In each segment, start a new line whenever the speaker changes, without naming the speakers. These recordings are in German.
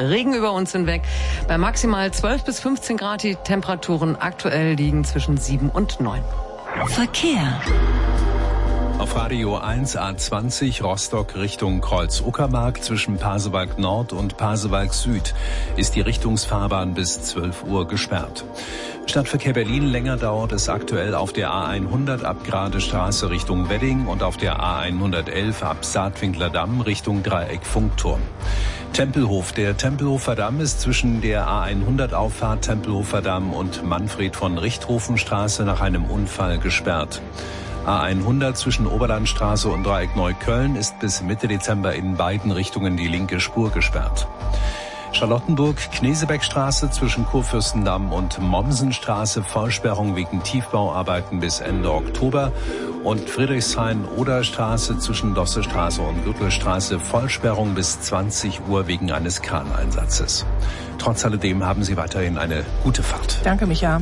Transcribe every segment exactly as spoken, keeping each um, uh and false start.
Regen über uns hinweg. Bei maximal zwölf bis fünfzehn Grad. Die Temperaturen aktuell liegen zwischen sieben und neun.
Verkehr.
Auf Radio eins A zwanzig Rostock Richtung Kreuz-Uckermark zwischen Pasewalk Nord und Pasewalk Süd ist die Richtungsfahrbahn bis zwölf Uhr gesperrt. Stadtverkehr Berlin, länger dauert es aktuell auf der A hundert ab Gradestraße Richtung Wedding und auf der A hundertelf ab Saatwinkler Damm Richtung Dreieck Funkturm. Tempelhof. Der Tempelhofer Damm ist zwischen der A hundert Auffahrt Tempelhofer Damm und Manfred von Richthofenstraße nach einem Unfall gesperrt. A hundert zwischen Oberlandstraße und Dreieck Neukölln ist bis Mitte Dezember in beiden Richtungen die linke Spur gesperrt. Charlottenburg, Knesebeckstraße zwischen Kurfürstendamm und Mommsenstraße, Vollsperrung wegen Tiefbauarbeiten bis Ende Oktober. Und Friedrichshain-Oder-Straße zwischen Dossestraße und Gürtelstraße, Vollsperrung bis zwanzig Uhr wegen eines Kraneinsatzes. Trotz alledem haben Sie weiterhin eine gute Fahrt.
Danke, Micha.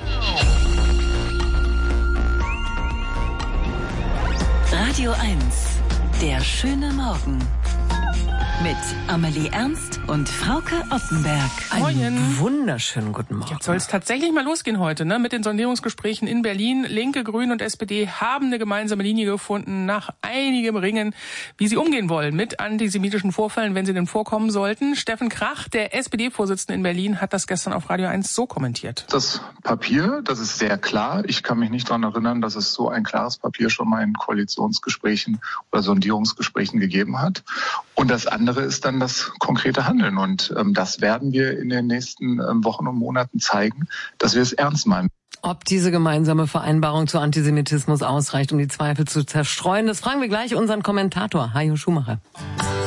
Radio eins, der schöne Morgen. Mit Amelie Ernst und Frauke Oppenberg.
Moin.
Wunderschönen guten Morgen.
Jetzt soll es tatsächlich mal losgehen heute, ne? Mit den Sondierungsgesprächen in Berlin. Linke, Grüne und S P D haben eine gemeinsame Linie gefunden nach einigem Ringen, wie sie umgehen wollen mit antisemitischen Vorfällen, wenn sie denn vorkommen sollten. Steffen Krach, der S P D-Vorsitzende in Berlin, hat das gestern auf Radio eins so kommentiert.
Das Papier, das ist sehr klar. Ich kann mich nicht daran erinnern, dass es so ein klares Papier schon mal in Koalitionsgesprächen oder Sondierungsgesprächen gegeben hat. Und das andere ist dann das konkrete Handeln. Und ähm, das werden wir in den nächsten ähm, Wochen und Monaten zeigen, dass wir es ernst meinen.
Ob diese gemeinsame Vereinbarung zu Antisemitismus ausreicht, um die Zweifel zu zerstreuen, das fragen wir gleich unseren Kommentator Hajo Schumacher.